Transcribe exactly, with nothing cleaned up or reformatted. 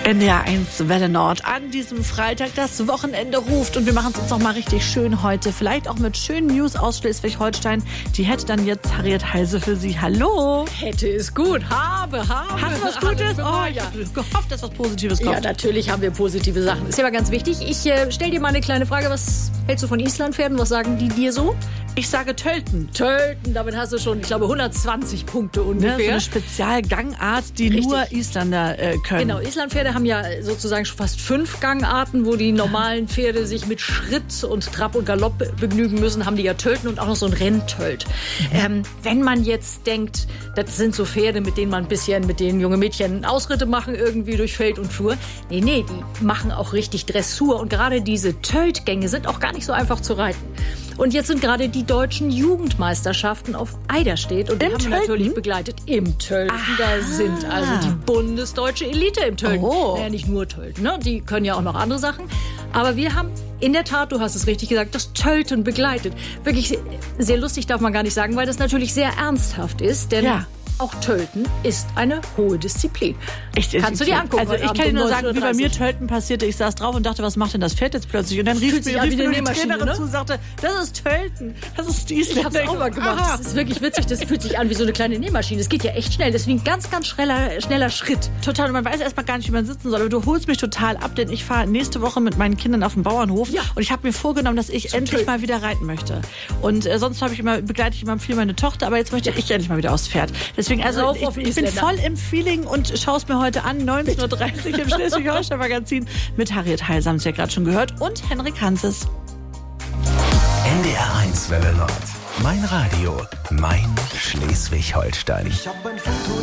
N D R eins Welle Nord an diesem Freitag. Das Wochenende ruft und wir machen es uns noch mal richtig schön heute. Vielleicht auch mit schönen News aus Schleswig-Holstein. Die hätte dann jetzt Harriet Heise für Sie. Hallo. Hätte es gut. Habe, habe. Hast du was Gutes? Oh, ich ja. habe gehofft, dass was Positives kommt. Ja, natürlich haben wir positive Sachen. Ist ja aber ganz wichtig. Ich äh, stelle dir mal eine kleine Frage. Was hältst du von Islandpferden? Was sagen die dir so? Ich sage Tölten. Tölten, damit hast du schon, ich glaube, hundertzwanzig Punkte Ne, ungefähr. so eine Spezialgangart, die Richtig. nur Isländer äh, können. Genau, Islandpferde haben ja sozusagen schon fast fünf Gangarten, wo die normalen Pferde sich mit Schritt und Trab und Galopp begnügen müssen, haben die ja Tölten und auch noch so ein Renntölt. Mhm. Ähm, wenn man jetzt denkt, das sind so Pferde, mit denen man ein bisschen, mit denen junge Mädchen Ausritte machen, irgendwie durch Feld und Flur. Nee, nee, die machen auch richtig Dressur und gerade diese Töltgänge sind auch gar nicht so einfach zu reiten. Und jetzt sind gerade die deutschen Jugendmeisterschaften auf Eiderstedt und die Im haben wir Tölten? natürlich begleitet. Im Tölten, da sind also die bundesdeutsche Elite im Tölten. Oh. Naja, nicht nur Tölten, ne? Die können ja auch noch andere Sachen. Aber wir haben in der Tat, du hast es richtig gesagt, das Tölten begleitet. Wirklich sehr, sehr lustig darf man gar nicht sagen, weil das natürlich sehr ernsthaft ist, denn Ja. auch Tölten ist eine hohe Disziplin. Ich, Kannst du dir angucken? Also heute ich Abend kann dir um nur sagen, wie bei neunzehn Uhr mir dreißig. Tölten passierte. Ich saß drauf und dachte, was macht denn das Pferd jetzt plötzlich? Und dann rief Fühlt sich mir, an rief wie mir eine die Nähmaschine, Trainerin ne? zu und sagte, das ist Tölten, das ist die Ich hab's Isländer. auch mal gemacht. Aha. Das ist wirklich witzig. Das fühlt sich an wie so eine kleine Nähmaschine. Es geht ja echt schnell. Das ist wie ein ganz, ganz schneller, schneller Schritt. Total. Und man weiß erstmal gar nicht, wie man sitzen soll. Aber du holst mich total ab, denn ich fahre nächste Woche mit meinen Kindern auf den Bauernhof. Ja. Und ich habe mir vorgenommen, dass ich endlich Tölten. mal wieder reiten möchte. Und äh, sonst habe ich immer, begleite ich immer viel meine Tochter, aber jetzt möchte ich endlich mal wieder aufs Pferd. Deswegen, also Rauf ich, auf ich bin Isländer. voll im Feeling und schaue es mir heute an, neunzehn Uhr dreißig im Schleswig-Holstein-Magazin mit Harriet Heise, haben Sie ja gerade schon gehört, und Henrik Hanses. N D R eins Welle Nord. Mein Radio, mein Schleswig-Holstein. Ich hab ein Foto